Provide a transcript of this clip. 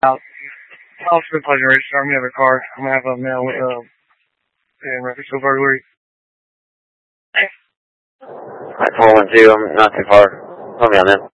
out. Oh, it's been a pleasure racing. I'm gonna have a car. I'm gonna have a mail with in Rapid February. Alright, 412, I'm not too far. Put me on in.